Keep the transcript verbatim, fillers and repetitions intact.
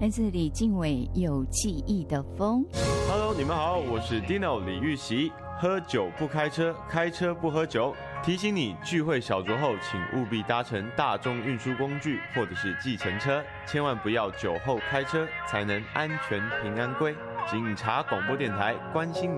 来自李敬伟有记忆的风。 Hello， 你们好，我是 Dino 李玉玺。喝酒不开车，开车不喝酒。提醒你，聚会小酌后，请务必搭乘大众运输工具或者是计程车，千万不要酒后开车，才能安全平安归。警察广播电台关心你。